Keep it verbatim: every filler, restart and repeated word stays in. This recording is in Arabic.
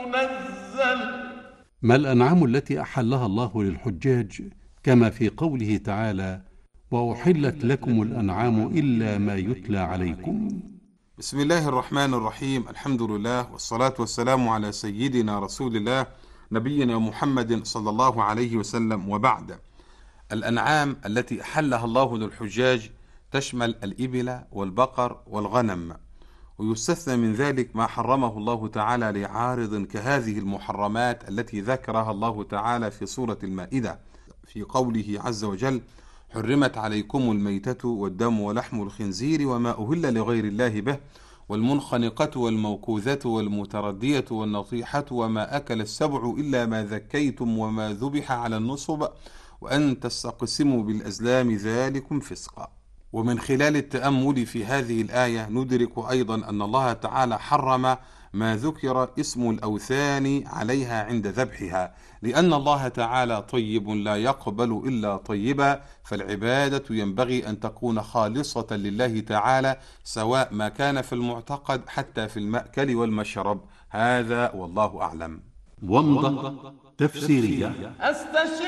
منزل. ما الأنعام التي أحلها الله للحجاج كما في قوله تعالى: وأحلت لكم الأنعام إلا ما يتلى عليكم. بسم الله الرحمن الرحيم. الحمد لله والصلاة والسلام على سيدنا رسول الله نبينا محمد صلى الله عليه وسلم، وبعد. الأنعام التي أحلها الله للحجاج تشمل الإبل والبقر والغنم، ويستثنى من ذلك ما حرمه الله تعالى لعارض كهذه المحرمات التي ذكرها الله تعالى في سورة المائدة في قوله عز وجل: حرمت عليكم الميتة والدم ولحم الخنزير وما أهل لغير الله به والمنخنقة والموكوذة والمتردية والنطيحة وما أكل السبع إلا ما ذكيتم وما ذبح على النصب وأن تستقسموا بالأزلام ذلكم فسقا. ومن خلال التأمل في هذه الآية ندرك أيضا أن الله تعالى حرم ما ذكر اسم الأوثان عليها عند ذبحها، لأن الله تعالى طيب لا يقبل إلا طيبا، فالعبادة ينبغي أن تكون خالصة لله تعالى، سواء ما كان في المعتقد حتى في المأكل والمشرب. هذا والله أعلم. ومضة تفسيرية.